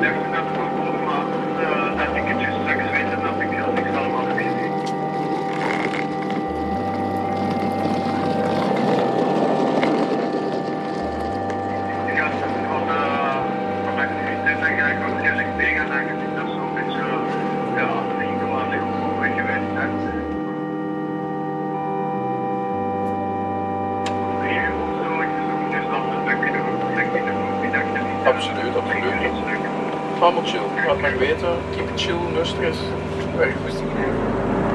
even naar de boven, maar dat ik het dus straks weet en dat ik als ik het allemaal weet. De gasten van de activiteit dan ga ik ook eerlijk tegen en ik dat zo'n beetje ja, de informatie opgevoerd geweest zijn. Absoluut, absoluut. Allemaal chill. Laat maar weten. Keep it chill, rustig. Erg rustig.